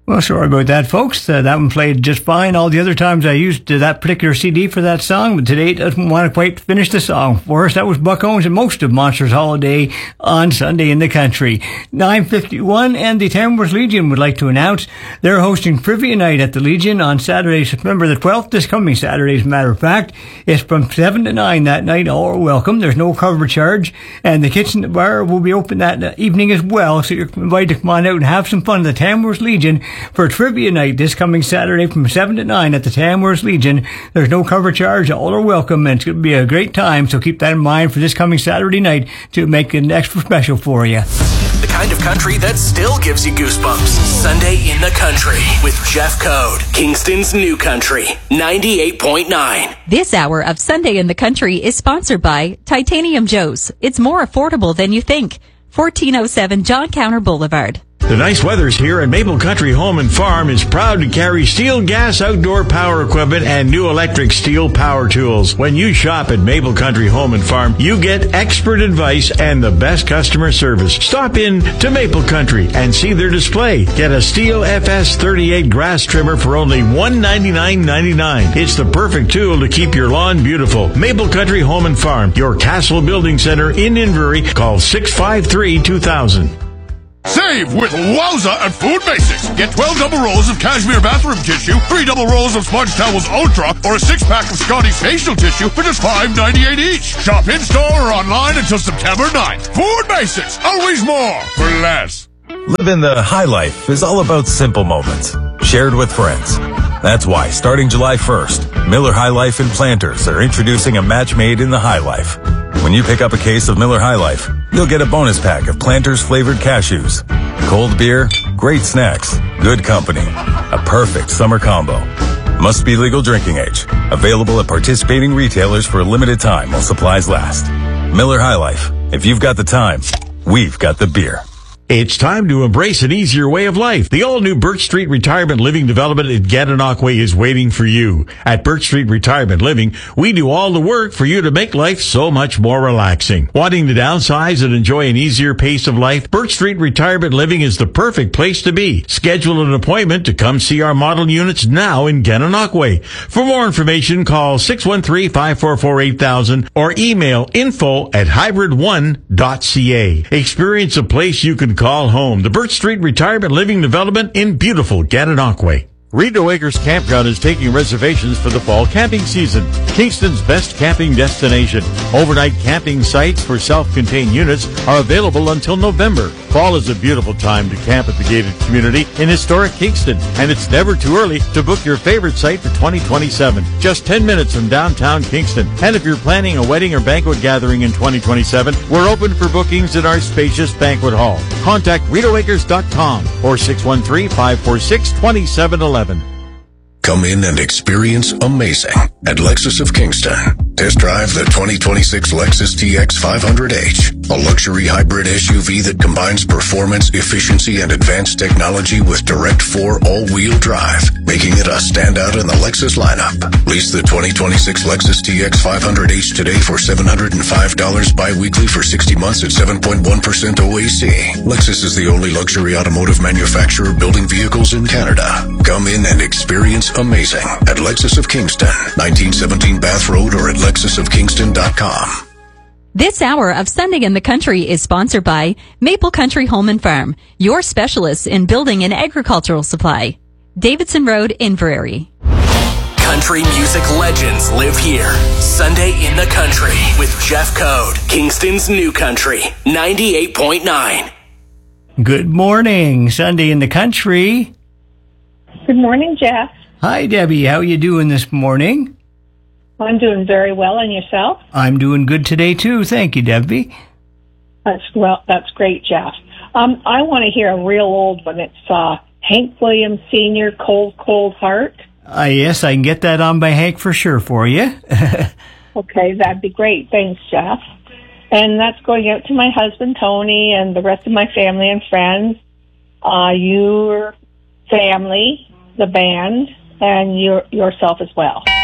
Well, sorry about that, folks. That one played just fine all the other times I used that particular CD for that song, but today it doesn't want to quite finish the song for us. That was Buck Owens and most of Monsters Holiday on Sunday in the Country. 9:51, and the Tamworth Legion would like to announce they're hosting Trivia Night at the Legion on Saturday, September the 12th, this coming Saturday, as a matter of fact. It's from 7 to 9 that night. All are welcome. There's no cover charge, and the kitchen bar will be open that evening as well, so you're invited to come on out and have some fun at the Tamworth Legion for Trivia Night this coming Saturday from 7 to 9 at the Tamworth Legion. There's no cover charge. All are welcome, and it's going to be a great time, so keep that in mind for this coming Saturday night to make it extra special for you. The kind of country that still gives you goosebumps. Sunday in the Country with Jeff Code. Kingston's New Country, 98.9. This hour of Sunday in the Country is sponsored by Titanium Joe's. It's more affordable than you think. 1407 John Counter Boulevard. The nice weather's here, and Maple Country Home and Farm is proud to carry steel gas outdoor power equipment and new electric steel power tools. When you shop at Maple Country Home and Farm, you get expert advice and the best customer service. Stop in to Maple Country and see their display. Get a Steel FS38 grass trimmer for only $199.99. It's the perfect tool to keep your lawn beautiful. Maple Country Home and Farm, your Castle Building Center in Inverary. Call 653-2000. Save with Wowza at Food Basics. Get 12 double rolls of cashmere bathroom tissue, 3 double rolls of Sponge Towels Ultra, or a 6-pack of Scotty's facial tissue for just $5.98 each. Shop in-store or online until September 9th. Food Basics. Always more for less. Living the high life is all about simple moments, shared with friends. That's why, starting July 1st, Miller High Life and Planters are introducing a match made in the High Life. When you pick up a case of Miller High Life, you'll get a bonus pack of Planters flavored cashews. Cold beer, great snacks, good company. A perfect summer combo. Must be legal drinking age. Available at participating retailers for a limited time while supplies last. Miller High Life. If you've got the time, we've got the beer. It's time to embrace an easier way of life. The all-new Birch Street Retirement Living Development in Gananoque is waiting for you. At Birch Street Retirement Living, we do all the work for you to make life so much more relaxing. Wanting to downsize and enjoy an easier pace of life? Birch Street Retirement Living is the perfect place to be. Schedule an appointment to come see our model units now in Gananoque. For more information, call 613-544-8000 or email info@hybrid1.ca. Experience a place you can call home. The Birch Street Retirement Living Development in beautiful Gananoque. Rideau Acres Campground is taking reservations for the fall camping season. Kingston's best camping destination. Overnight camping sites for self-contained units are available until November. Fall is a beautiful time to camp at the gated community in historic Kingston, and it's never too early to book your favorite site for 2027. Just 10 minutes from downtown Kingston. And if you're planning a wedding or banquet gathering in 2027, we're open for bookings in our spacious banquet hall. Contact RideauAcres.com or 613-546-2711. Come in and experience amazing at Lexus of Kingston. Test drive the 2026 Lexus TX 500H, a luxury hybrid SUV that combines performance, efficiency, and advanced technology with direct 4 all-wheel drive, making it a standout in the Lexus lineup. Lease the 2026 Lexus TX 500H today for $705 bi-weekly for 60 months at 7.1% OAC. Lexus is the only luxury automotive manufacturer building vehicles in Canada. Come in and experience amazing at Lexus of Kingston, 1917 Bath Road, or at lexusofkingston.com. This hour of Sunday in the Country is sponsored by Maple Country Home and Farm, your specialists in building and agricultural supply. Davidson Road, Inverary. Country music legends live here. Sunday in the Country with Jeff Code. Kingston's New Country, 98.9. Good morning, Sunday in the Country. Good morning, Jeff. Hi, Debbie. How you doing this morning? I'm doing very well, and yourself? I'm doing good today, too. Thank you, Debbie. That's great, Jeff. I want to hear a real old one. It's Hank Williams Sr., Cold, Cold Heart. Yes, I can get that on by Hank for sure for you. Okay, that'd be great. Thanks, Jeff. And that's going out to my husband, Tony, and the rest of my family and friends, your family, the band, and yourself as well.